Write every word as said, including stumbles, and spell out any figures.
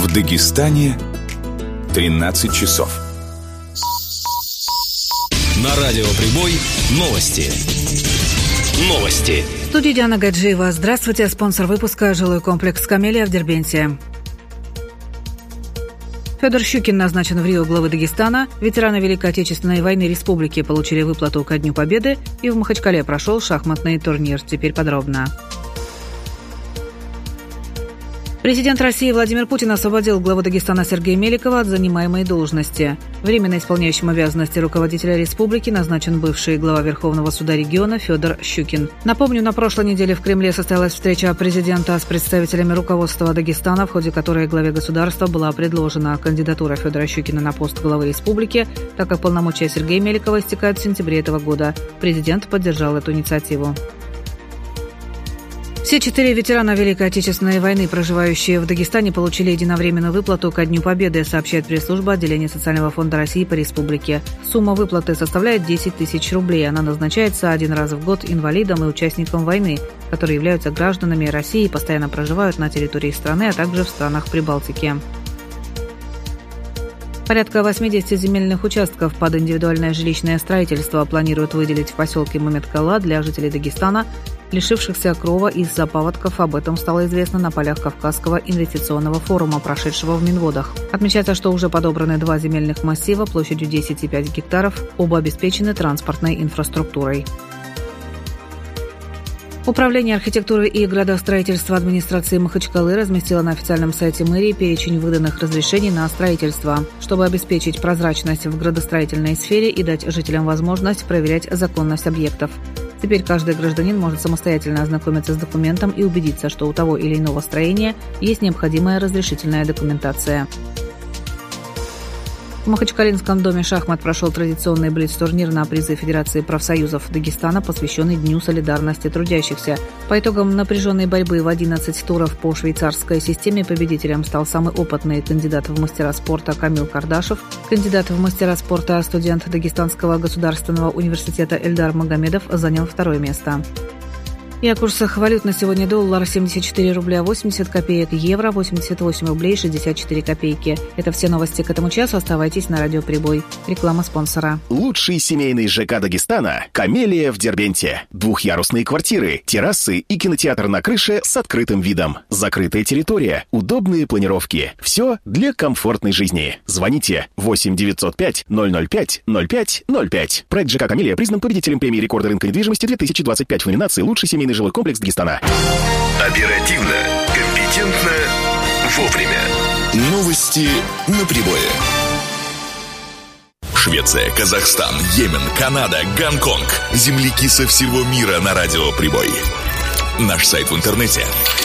В Дагестане тринадцать часов. На радио Прибой новости. Новости. В студии Диана Гаджиева. Здравствуйте. Спонсор выпуска — жилой комплекс «Камелия» в Дербенте. Федор Щукин назначен в Рио главой Дагестана. Ветераны Великой Отечественной войны республики получили выплату ко Дню Победы. И в Махачкале прошел шахматный турнир. Теперь подробно. Президент России Владимир Путин освободил главу Дагестана Сергея Меликова от занимаемой должности. Временно исполняющим обязанности руководителя республики назначен бывший глава Верховного суда региона Федор Щукин. Напомню, на прошлой неделе в Кремле состоялась встреча президента с представителями руководства Дагестана, в ходе которой главе государства была предложена кандидатура Федора Щукина на пост главы республики, так как полномочия Сергея Меликова истекают в сентябре этого года. Президент поддержал эту инициативу. Все четыре ветерана Великой Отечественной войны, проживающие в Дагестане, получили единовременную выплату ко Дню Победы, сообщает пресс-служба отделения Социального фонда России по республике. Сумма выплаты составляет десять тысяч рублей. Она назначается один раз в год инвалидам и участникам войны, которые являются гражданами России и постоянно проживают на территории страны, а также в странах Прибалтики. Порядка восемьдесят земельных участков под индивидуальное жилищное строительство планируют выделить в поселке Маметкала для жителей Дагестана, лишившихся крова из-за паводков. Об этом стало известно на полях Кавказского инвестиционного форума, прошедшего в Минводах. Отмечается, что уже подобраны два земельных массива площадью десять и пять гектаров, оба обеспечены транспортной инфраструктурой. Управление архитектуры и градостроительства администрации Махачкалы разместило на официальном сайте мэрии перечень выданных разрешений на строительство, чтобы обеспечить прозрачность в градостроительной сфере и дать жителям возможность проверять законность объектов. Теперь каждый гражданин может самостоятельно ознакомиться с документом и убедиться, что у того или иного строения есть необходимая разрешительная документация. В Махачкалинском доме шахмат прошел традиционный блиц-турнир на призы Федерации профсоюзов Дагестана, посвященный Дню солидарности трудящихся. По итогам напряженной борьбы в одиннадцать туров по швейцарской системе победителем стал самый опытный кандидат в мастера спорта Камил Кардашев. Кандидат в мастера спорта, студент Дагестанского государственного университета Эльдар Магомедов занял второе место. И о курсах валют на сегодня: доллар семьдесят четыре рубля восемьдесят копеек, евро восемьдесят восемь рублей шестьдесят четыре копейки. Это все новости к этому часу. Оставайтесь на радио Прибой. Реклама спонсора. Лучший семейный ЖК Дагестана — «Камелия» в Дербенте. Двухъярусные квартиры, террасы и кинотеатр на крыше с открытым видом. Закрытая территория, удобные планировки. Все для комфортной жизни. Звоните восемь девятьсот пять ноль ноль пять ноль пять ноль пять. Проект ЖК «Камелия» признан победителем премии рекорда рынка недвижимости две тысячи двадцать пять в номинации «Лучший семейный жилой комплекс Дагестана». Оперативно, компетентно, вовремя. Новости на Прибое. Швеция, Казахстан, Йемен, Канада, Гонконг. Земляки со всего мира на радио Прибой. Наш сайт в интернете